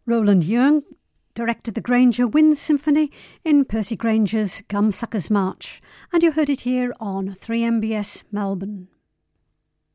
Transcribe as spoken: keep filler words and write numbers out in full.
Roland Young directed the Granger Wind Symphony in Percy Granger's Gumsuckers March, and you heard it here on three M B S Melbourne.